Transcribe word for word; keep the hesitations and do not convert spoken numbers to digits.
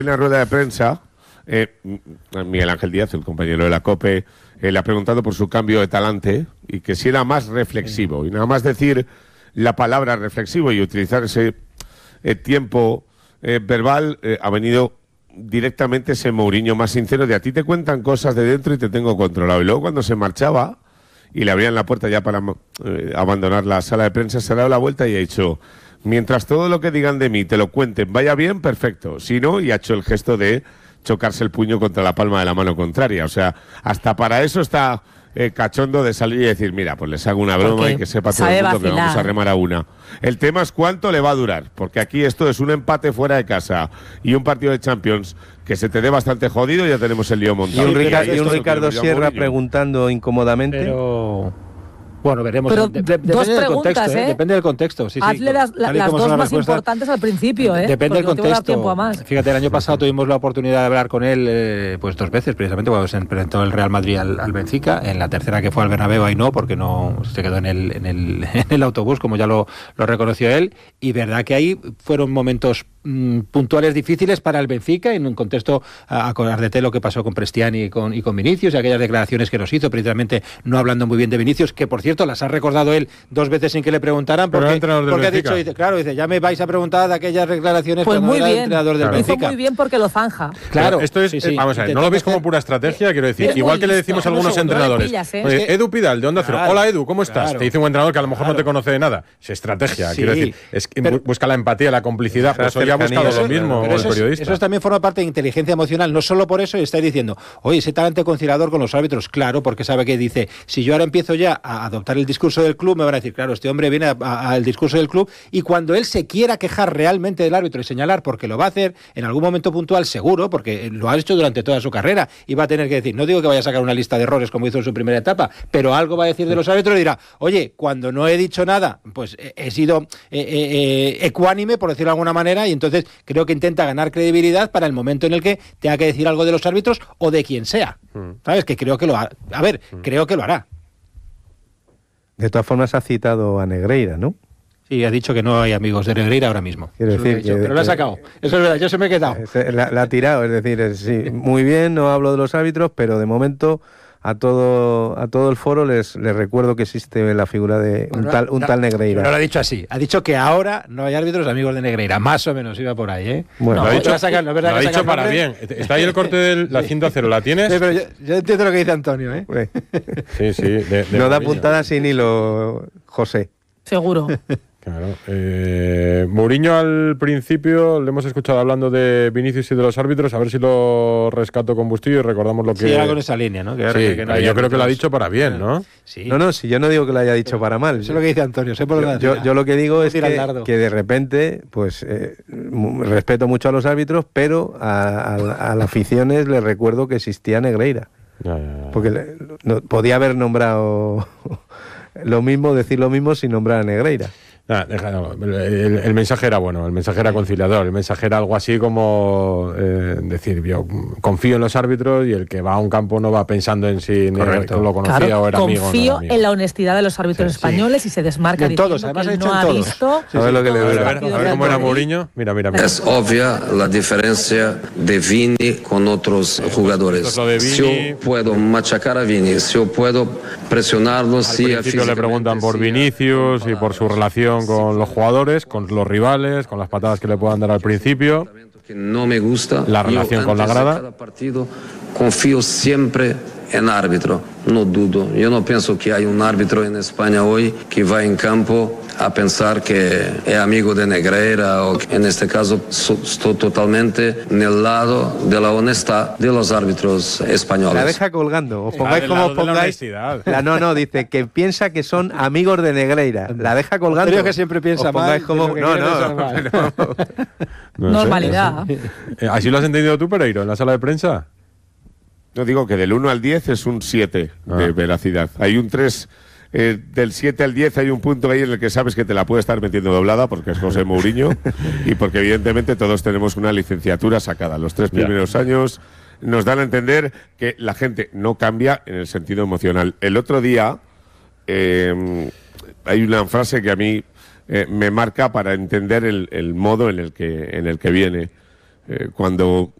En la rueda de prensa, eh, Miguel Ángel Díaz, el compañero de la COPE, eh, le ha preguntado por su cambio de talante y que si era más reflexivo. Y nada más decir la palabra reflexivo y utilizar ese eh, tiempo eh, verbal, eh, ha venido directamente ese Mourinho más sincero de a ti te cuentan cosas de dentro y te tengo controlado. Y luego cuando se marchaba y le abrían la puerta ya para eh, abandonar la sala de prensa, se ha dado la vuelta y ha dicho: mientras todo lo que digan de mí te lo cuenten vaya bien, perfecto. Si no, y ha hecho el gesto de chocarse el puño contra la palma de la mano contraria. O sea, hasta para eso está eh, cachondo de salir y decir: mira, pues les hago una broma porque y que sepa todo el mundo vacilar. Que vamos a remar a una. El tema es cuánto le va a durar, porque aquí esto es un empate fuera de casa y un partido de Champions que se te dé bastante jodido y ya tenemos el lío montado. Y un, Rica, y un Ricardo Sierra preguntando incómodamente. Pero... Bueno, veremos. Pero de, de, dos depende del contexto, ¿eh? ¿eh? Depende del contexto. Sí, Hazle sí, las, la, las dos más importantes al principio, ¿eh? Depende del contexto. contexto. Tiempo a más. Fíjate, el año pasado tuvimos la oportunidad de hablar con él eh, pues dos veces, precisamente cuando se enfrentó el Real Madrid al, al Benfica. En la tercera, que fue al Bernabéu, ahí no, porque no se quedó en el, en el, en el autobús, como ya lo, lo reconoció él. Y verdad que ahí fueron momentos mmm, puntuales difíciles para el Benfica, en un contexto, a acordarte lo que pasó con Prestiani y con, y con Vinicius, y aquellas declaraciones que nos hizo, precisamente no hablando muy bien de Vinicius, que por cierto las ha recordado él dos veces sin que le preguntaran, porque, porque ha dicho, dice, claro, dice, ya me vais a preguntar de aquellas declaraciones pues cuando muy era bien. el entrenador del claro. Benfica. Hizo muy bien porque lo zanja. Claro, esto es, sí, sí. Vamos a ver, no lo veis como pura estrategia, quiero decir, igual que le decimos a algunos entrenadores, pillas, ¿eh? Oye, Edu Pidal, de Onda Cero, claro, hola Edu, ¿cómo estás? Claro, te dice un entrenador que a lo mejor claro. no te conoce de nada, es estrategia, sí, quiero decir, es que pero, busca la empatía, la complicidad, pues hoy ha buscado eso, lo mismo el eso periodista. Es, eso también forma parte de inteligencia emocional, no solo por eso, y estáis diciendo, oye, ese talante conciliador con los árbitros, claro, porque sabe que dice, si yo ahora empiezo ya a adoptar el discurso del club, me van a decir, claro, este hombre viene al discurso del club, y cuando él se quiera quejar realmente del árbitro y señalar, porque lo va a hacer en algún momento puntual seguro, porque lo ha hecho durante toda su carrera, y va a tener que decir, no digo que vaya a sacar una lista de errores como hizo en su primera etapa, pero algo va a decir de los árbitros y dirá, oye, cuando no he dicho nada, pues he, he sido eh, eh, ecuánime, por decirlo de alguna manera, y entonces creo que intenta ganar credibilidad para el momento en el que tenga que decir algo de los árbitros o de quien sea. ¿Sabes? Que creo que lo hará. A ver, creo que lo hará. De todas formas ha citado a Negreira, ¿no? Sí, ha dicho que no hay amigos de Negreira ahora mismo. Quiero decir dicho, que, pero lo ha sacado. Eso es verdad, yo se me he quedado. La, la ha tirado, es decir, es, sí, muy bien, no hablo de los árbitros, pero de momento a todo a todo el foro les, les recuerdo que existe la figura de bueno, un tal un no, tal Negreira. No lo ha dicho así. Ha dicho que ahora no hay árbitros amigos de Negreira. Más o menos iba por ahí, ¿eh? Bueno, no, lo ha dicho, sacar, no, lo ha dicho para bien. Está ahí el corte de la cinta cero, ¿la tienes? Sí, pero yo, yo entiendo lo que dice Antonio, ¿eh? Sí, sí. De, de no da puntada sin hilo, José. Seguro. Claro. Eh, Mourinho al principio le hemos escuchado hablando de Vinicius y de los árbitros, a ver si lo rescato con Bustillo y recordamos lo que... Sí, era con esa línea, ¿no? Que sí, que, que no yo creo que lo ha dicho para bien, ¿no? Sí. No, no, si yo no digo que lo haya dicho para mal. Eso es lo que dice Antonio, sé por yo, yo, yo lo que digo es que, que de repente, pues, eh, respeto mucho a los árbitros, pero a, a, a las aficiones les recuerdo que existía Negreira. Ya, ya, ya. Porque le, no, podía haber nombrado lo mismo, decir lo mismo sin nombrar a Negreira. Nah, deja, no, el, el mensaje era bueno, el mensaje era conciliador, el mensaje era algo así como eh, decir, yo confío en los árbitros y el que va a un campo no va pensando en si Correcto. lo conocía claro, o era amigo. Confío no amigo. en la honestidad de los árbitros sí, españoles sí. y se desmarca en todos, además que ha no hecho ha todos. visto. Sí, sí. A ver lo que le dura. A ver, a ver cómo era Mourinho. Mira, mira, mira. Es obvia la diferencia de Vini con otros jugadores. Esto es si yo puedo machacar a Vini, si yo puedo presionarlo, Al si principio le preguntan por Vinicius y por su relación con los jugadores, con los rivales, con las patadas que le puedan dar al principio. Que no me gusta. La relación con la grada. Cada partido confío siempre en árbitro, no dudo. Yo no pienso que hay un árbitro en España hoy que va en campo a pensar que es amigo de Negreira o que en este caso estoy totalmente en el lado de la honestidad de los árbitros españoles. La deja colgando, os pongáis como os pongáis. La, la no, no, dice que piensa que son amigos de Negreira. La deja colgando. Creo que siempre piensa mal. Como, no, no, no, no. no Normalidad. Sé. ¿Así lo has entendido tú, Pereiro, en la sala de prensa? No, digo que del uno al diez es un siete ah. de veracidad. Hay un tres, eh, del siete al diez hay un punto ahí en el que sabes que te la puede estar metiendo doblada porque es José Mourinho y porque evidentemente todos tenemos una licenciatura sacada. Los tres primeros yeah. años nos dan a entender que la gente no cambia en el sentido emocional. El otro día eh, hay una frase que a mí eh, me marca para entender el, el modo en el que, en el que viene. eh, cuando